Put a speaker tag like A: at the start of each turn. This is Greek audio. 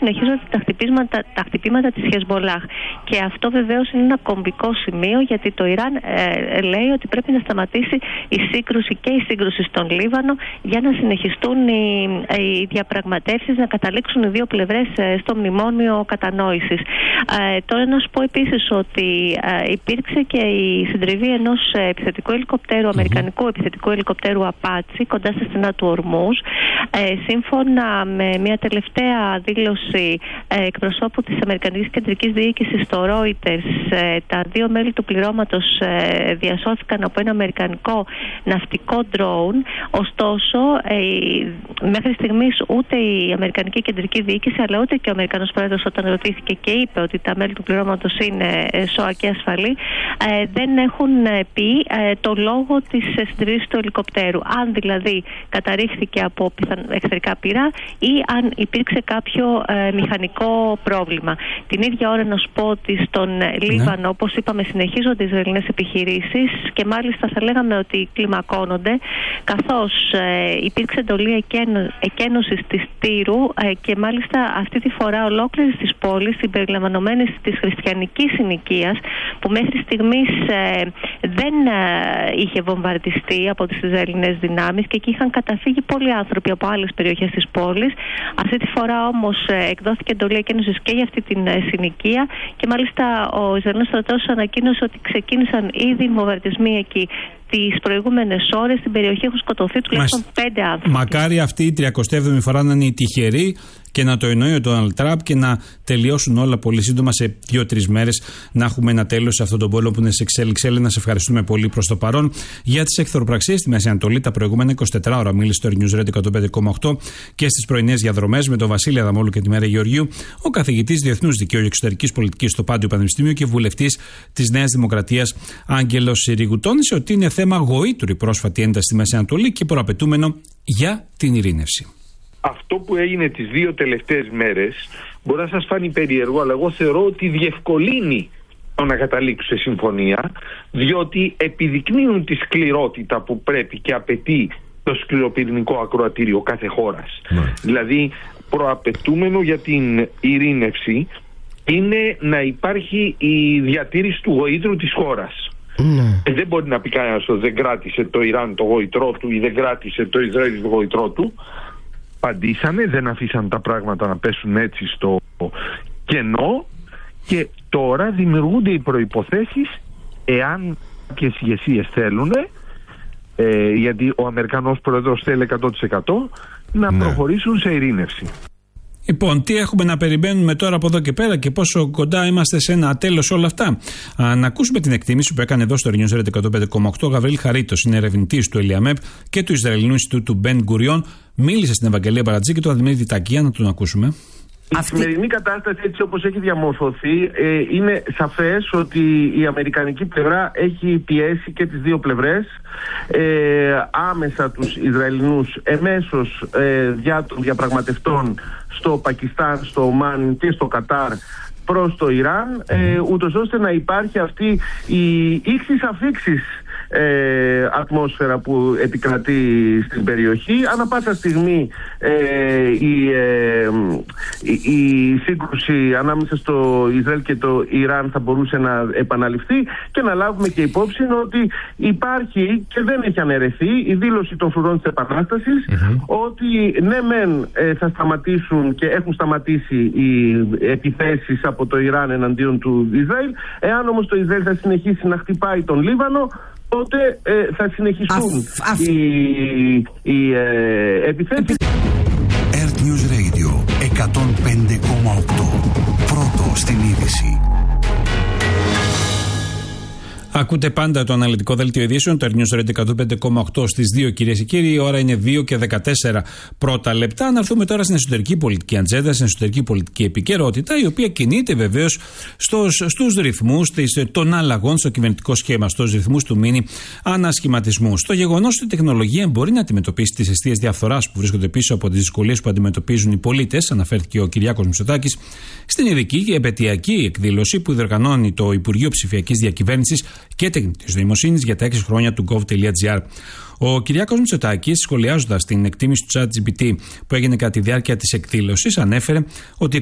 A: συνεχίζονται τα χτυπήματα της Χεσμολάχ. Και αυτό βεβαίως είναι ένα κομβικό σημείο, γιατί το Ιράν λέει ότι πρέπει να σταματήσει η σύγκρουση στον Λίβανο για να συνεχιστούν οι διαπραγματεύσεις, να καταλήξουν οι δύο πλευρές στο μνημόνιο κατανόησης. Τώρα να σου πω επίσης ότι υπήρξε και η συντριβή ενός επιθετικού ελικοπτέρου, αμερικανικού επιθετικού ελικοπτέρου Απάτσι, κοντά στα στενά του Ορμούζ. Σύμφωνα με μια τελευταία δήλωση εκπροσώπου της Αμερικανικής Κεντρικής Διοίκησης στο Reuters, τα δύο μέλη του πληρώματος διασώθηκαν από ένα αμερικανικό ναυτικό ντρόουν. Ωστόσο, μέχρι στιγμής ούτε η Αμερικανική Κεντρική Διοίκηση αλλά ούτε και ο Αμερικανός Πρόεδρος, όταν ρωτήθηκε και είπε ότι τα μέλη του πληρώματος είναι σώα και ασφαλή, δεν έχουν πει το λόγο της συντριβής του ελικοπτέρου. Αν δηλαδή καταρρίφθηκε από εχθρικά πυρά ή αν υπήρξε κάποιο μηχανικό πρόβλημα. Την ίδια ώρα να σου πω ότι στον Λίβανο, όπως είπαμε, συνεχίζονται οι Ισραηλινές επιχειρήσεις και μάλιστα θα λέγαμε ότι κλιμακώνονται, καθώς υπήρξε εντολή εκένωσης της Τύρου και μάλιστα αυτή τη φορά ολόκληρης της πόλης, συμπεριλαμβανομένης της χριστιανικής συνοικίας, που μέχρι στιγμής δεν είχε βομβαρδιστεί από τις Ισραηλινές δυνάμεις και εκεί είχαν καταφύγει πολλοί άνθρωποι από άλλες περιοχές της πόλης. Αυτή τη φορά όμως εκδόθηκε εντολή εκένωσης και για αυτή την συνοικία και μάλιστα ο Ισραηλινός στρατός ανακοίνωσε ότι ξεκίνησαν ήδη βομβαρδισμοί εκεί. Τις προηγούμενες ώρες στην περιοχή έχουν σκοτωθεί τουλάχιστον 5 άνθρωποι.
B: Μακάρι αυτή η 37η φορά να είναι η τυχερή και να το εννοεί ο Ντόναλντ Τραμπ και να τελειώσουν όλα πολύ σύντομα, σε 2-3 μέρες να έχουμε ένα τέλος σε αυτόν τον πόλεμο που είναι σε εξέλιξη. Έλενα, σε ευχαριστούμε πολύ προς το παρόν. Για τις εχθροπραξίες στη Μέση Ανατολή, τα προηγούμενα 24 ώρα μίλησε στο News Radio 105,8 και στις πρωινές διαδρομές με τον Βασίλη Αδαμόλου και τη Μέρα Γεωργίου, ο καθηγητής Διεθνούς Δικαίου και Εξωτερικής Πολιτικής στο Πάντιο Πανεπιστήμιο και βουλευτής της Νέας Δημοκρατίας Άγγελος Συρίγου. Τόνισε ότι είναι θέμα γοήτρου η πρόσφατη ένταση στη Μέση Ανατολή και προαπαιτούμενο για την ειρήνευση.
C: Αυτό που έγινε τις 2 τελευταίες μέρες μπορεί να σας φάνει περίεργο, αλλά εγώ θεωρώ ότι διευκολύνει το να καταλήξουν σε συμφωνία, διότι επιδεικνύουν τη σκληρότητα που πρέπει και απαιτεί το σκληροπυρηνικό ακροατήριο κάθε χώρας. Δηλαδή, προαπαιτούμενο για την ειρήνευση είναι να υπάρχει η διατήρηση του γοήτρου της χώρας. Δεν μπορεί να πει κανένας ότι δεν κράτησε το Ιράν το γοητρό του ή δεν κράτησε το Ισραήλ το γοητρό του. Απαντήσανε, δεν αφήσαν τα πράγματα να πέσουν έτσι στο κενό και τώρα δημιουργούνται οι προϋποθέσεις, εάν κάποιες ηγεσίες θέλουν, γιατί ο Αμερικανός Πρόεδρος θέλει 100% να προχωρήσουν σε ειρήνευση.
B: Λοιπόν, τι έχουμε να περιμένουμε τώρα από εδώ και πέρα και πόσο κοντά είμαστε σε ένα τέλος όλα αυτά. Να ακούσουμε την εκτίμηση που έκανε εδώ στο News Radio 105,8 ο Γαβρίλ Χαρίτος, είναι ερευνητής του Ελιαμέπ και του Ισραηλινού Ινστιτούτου Μπεν Γκουριόν. Μίλησε στην Ευαγγελία Μπαρατζή και τον Δημήτρη Τακία, να τον ακούσουμε.
C: Η σημερινή κατάσταση, έτσι όπως έχει διαμορφωθεί, είναι σαφές ότι η αμερικανική πλευρά έχει πιέσει και τις δύο πλευρές άμεσα τους Ισραηλινούς εμέσως δια των διαπραγματευτών στο Πακιστάν, στο Ομάν και στο Κατάρ προς το Ιράν, ούτως ώστε να υπάρχει αυτή η ήξης αφήξης ατμόσφαιρα που επικρατεί στην περιοχή. Ανά πάσα στιγμή η σύγκρουση ανάμεσα στο Ισραήλ και το Ιράν θα μπορούσε να επαναληφθεί και να λάβουμε και υπόψη ότι υπάρχει και δεν έχει αναιρεθεί η δήλωση των φρουρών της Επανάστασης ότι ναι μεν θα σταματήσουν και έχουν σταματήσει οι επιθέσεις από το Ιράν εναντίον του Ισραήλ. Εάν όμως το Ισραήλ θα συνεχίσει να χτυπάει τον Λίβανο, τότε θα συνεχιστούν οι επιθέσεις.
D: Earth News Radio 105,8. Πρώτο στην είδηση.
B: Ακούτε πάντα το αναλυτικό δελτίο ειδήσεων, το News Radio 105,8 στις 2, κυρίες και κύριοι. Η ώρα είναι 2 και 14 πρώτα λεπτά. Να έρθουμε τώρα στην εσωτερική πολιτική ατζέντα, στην εσωτερική πολιτική επικαιρότητα, η οποία κινείται βεβαίως στους ρυθμούς των αλλαγών στο κυβερνητικό σχήμα, στους ρυθμούς του μίνι ανασχηματισμού. Στο γεγονός ότι η τεχνολογία μπορεί να αντιμετωπίσει τις αιστείες διαφθοράς που βρίσκονται πίσω από τις δυσκολίες που αντιμετωπίζουν οι πολίτες, αναφέρθηκε ο Κυριάκος Μητσοτάκης στην ειδική και επαιτειακή εκδήλωση που διοργανώνει το Υπουργείο Ψηφιακής Διακυβέρνησης και Τεχνητής Νοημοσύνης για τα 6 χρόνια του gov.gr. Ο Κυριάκος Μητσοτάκης, σχολιάζοντας την εκτίμηση του ChatGPT που έγινε κατά τη διάρκεια της εκδήλωσης, ανέφερε ότι